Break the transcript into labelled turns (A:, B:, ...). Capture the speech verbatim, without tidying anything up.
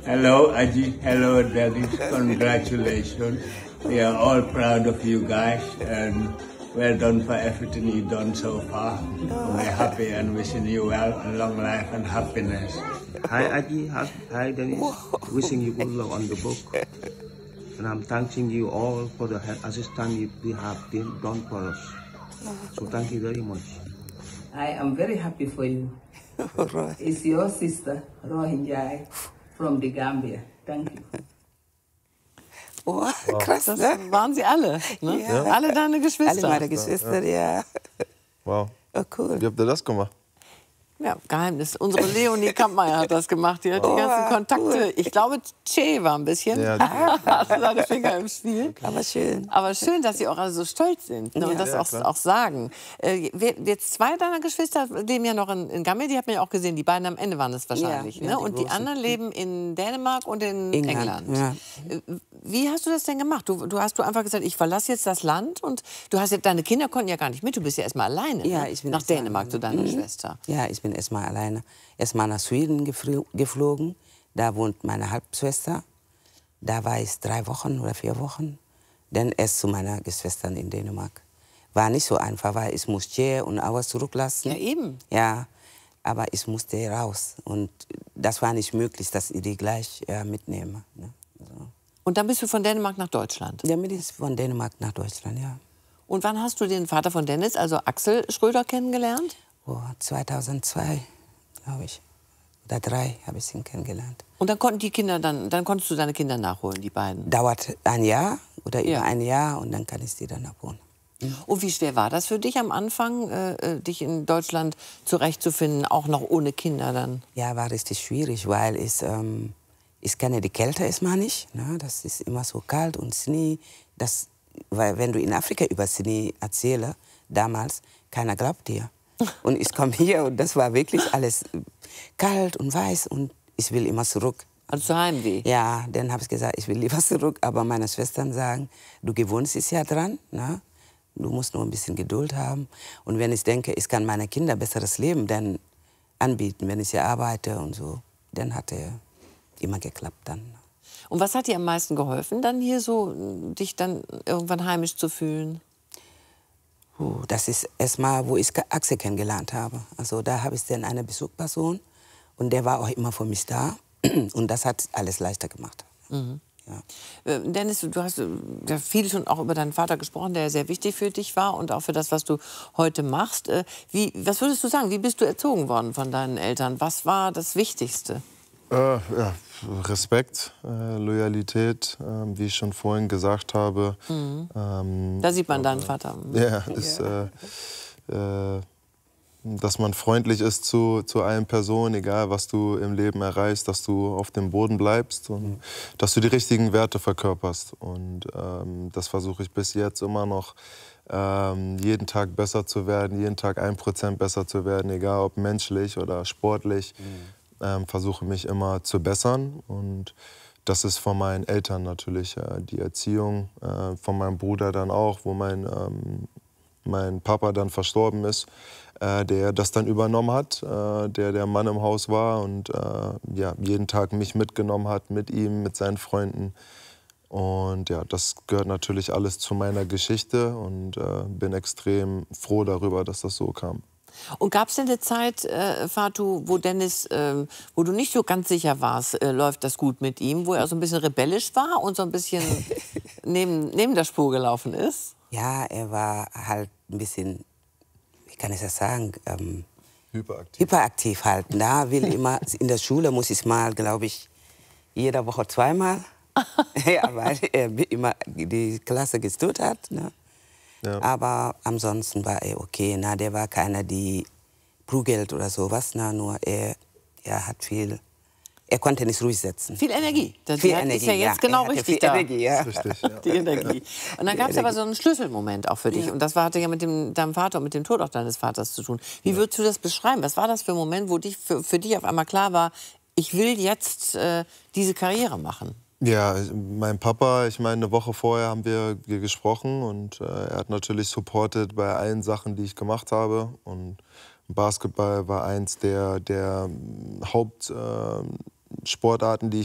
A: Hello, Aji. Hello, Dennis. Congratulations. We are all proud of you guys, and well done for everything you've done so far. We're happy and wishing you well, and long life and happiness.
B: Hi, Aji. Hi, Dennis. Wishing you good luck on the book. And I'm thanking you all for the assistance you have done for us. So thank you very much.
C: I am very happy for you. It's your sister, Rohingyai, from the Gambia. Thank you.
D: Oh, krass,
E: Das
D: ne?
E: waren sie alle, ne?
D: Ja.
E: Alle deine Geschwister.
D: Alle meine Geschwister, ja.
F: Wow.
D: Oh, cool.
F: Wie habt ihr das gemacht?
E: Ja, Geheimnis. Unsere Leonie Kampmeier hat das gemacht. Die hat die
D: Oh,
E: ganzen Kontakte.
D: cool.
E: Ich glaube, Che war ein bisschen.
F: Ja,
E: hatte seine Finger im Spiel.
D: Aber schön.
E: Aber schön, dass Sie auch alle so stolz sind, ne, und
D: Ja.
E: das
F: Ja,
E: auch,
F: klar.
E: auch sagen. Äh, wir- jetzt zwei deiner Geschwister leben ja noch in, in Gambia, die hat man ja auch gesehen. Die beiden am Ende waren es wahrscheinlich.
D: Ja, ja,
E: ne?
D: die
E: Und die
D: große.
E: anderen leben in Dänemark und in England.
D: England, ja.
E: Äh, Wie hast du das denn gemacht? Du, du hast du einfach gesagt, ich verlasse jetzt das Land, und du hast ja, deine Kinder konnten ja gar nicht mit. Du bist ja erstmal alleine,
D: Ja,
E: ne?
D: ich bin
E: nach
D: erst mal
E: Dänemark
D: alleine.
E: zu deiner
D: Mhm.
E: Schwester.
D: Ja, ich bin erstmal alleine. Erstmal nach Schweden gefl geflogen. Da wohnt meine Halbschwester. Da war ich drei Wochen oder vier Wochen. Dann erst zu meiner Geschwistern in Dänemark. War nicht so einfach, weil ich musste hier und alles zurücklassen.
E: Ja, eben.
D: Ja, aber ich musste raus. Und das war nicht möglich, dass ich die gleich äh, mitnehme. Ne? So.
E: Und dann bist du von Dänemark nach Deutschland.
D: Damit ist von Dänemark nach Deutschland, ja.
E: Und wann hast du den Vater von Dennis, also Axel Schröder, kennengelernt?
D: Oh, zweitausendzwei, glaube ich. Oder drei habe ich ihn kennengelernt.
E: Und dann konnten die Kinder dann, dann konntest du deine Kinder nachholen, die beiden.
D: Dauert ein Jahr oder über
E: Ja.
D: ein Jahr und dann kann ich sie dann abholen.
E: Und wie schwer war das für dich am Anfang, äh, äh, dich in Deutschland zurechtzufinden, auch noch ohne Kinder dann?
D: Ja, war richtig schwierig, weil ich, ähm, ich kenne die Kälte erstmal nicht. Ne? Das ist immer so kalt und Schnee. Das, weil wenn du in Afrika über Schnee erzählst, damals, keiner glaubt dir. Und ich komme hier und das war wirklich alles kalt und weiß und ich will immer zurück.
E: Also zu Heimweh?
D: Ja, dann habe ich gesagt, ich will lieber zurück. Aber meine Schwestern sagen, du gewöhnst dich ja dran. Ne? Du musst nur ein bisschen Geduld haben. Und wenn ich denke, ich kann meinen Kindern ein besseres Leben dann anbieten, wenn ich hier arbeite und so, dann hat er immer geklappt dann.
E: Und was hat dir am meisten geholfen, dann hier so, dich dann irgendwann heimisch zu fühlen?
D: Puh, das ist erstmal, wo ich Axel kennengelernt habe. Also da habe ich dann eine Besuchsperson und der war auch immer für mich da. Und das hat alles leichter gemacht.
E: Mhm.
D: Ja.
E: Äh, Dennis, du hast äh, ja viel schon auch über deinen Vater gesprochen, der sehr wichtig für dich war und auch für das, was du heute machst. Äh, wie, was würdest du sagen, wie bist du erzogen worden von deinen Eltern? Was war das Wichtigste?
F: Äh, ja, Respekt, äh, Loyalität, äh, wie ich schon vorhin gesagt habe.
E: Mhm.
F: Ähm,
E: Da sieht man deinen Vater.
F: Ja, das, äh, äh, dass man freundlich ist zu, zu allen Personen, egal was du im Leben erreichst, dass du auf dem Boden bleibst und mhm. dass du die richtigen Werte verkörperst. Und ähm, das versuche ich bis jetzt immer noch, ähm, jeden Tag besser zu werden, jeden Tag ein Prozent besser zu werden, egal ob menschlich oder sportlich. Mhm. Ähm, versuche mich immer zu bessern. Und das ist von meinen Eltern natürlich äh, die Erziehung, äh, von meinem Bruder dann auch, wo mein, ähm, mein Papa dann verstorben ist, äh, der das dann übernommen hat, äh, der der Mann im Haus war und äh, ja, jeden Tag mich mitgenommen hat, mit ihm, mit seinen Freunden. Und ja, das gehört natürlich alles zu meiner Geschichte und äh, bin extrem froh darüber, dass das so kam.
E: Und gab es denn eine Zeit, äh, Fatou, wo Dennis, äh, wo du nicht so ganz sicher warst, äh, läuft das gut mit ihm, wo er so ein bisschen rebellisch war und so ein bisschen neben, neben der Spur gelaufen ist?
D: Ja, er war halt ein bisschen, wie kann ich das sagen, ähm,
F: Hyperaktiv.
D: Hyperaktiv halt. Da will immer, in der Schule muss ich mal, glaube ich, jede Woche zweimal, ja, weil er immer die Klasse gestört hat. Ne? Ja. Aber ansonsten war er okay. Na, der war keiner, die prügelt oder sowas. Na, nur er, er hat viel, er konnte nicht ruhig sitzen.
E: Viel Energie. Das
D: viel
E: hat,
D: Energie,
E: ist ja jetzt
D: ja.
E: genau
D: Er hatte
E: richtig
D: viel
E: da.
D: Energie, ja.
F: Richtig, ja.
E: Die Energie. Und dann gab es aber so einen Schlüsselmoment auch für dich.
D: Ja.
E: Und das war, hatte ja mit dem, deinem Vater und mit dem Tod auch deines Vaters zu tun. Wie würdest du das beschreiben? Was war das für ein Moment, wo dich, für, für dich auf einmal klar war, ich will jetzt äh, diese Karriere machen?
F: Ja, mein Papa, ich meine, eine Woche vorher haben wir gesprochen und äh, er hat natürlich supportet bei allen Sachen, die ich gemacht habe. Und Basketball war eins der, der Hauptsportarten, äh, die ich